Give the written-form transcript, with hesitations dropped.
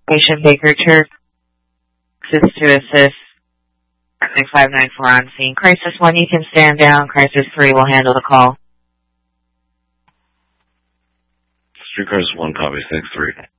Station Baker Church to assist. 594 on scene. Crisis 1, you can stand down. Crisis 3 will handle the call. Street Crisis 1, copy. 6-3.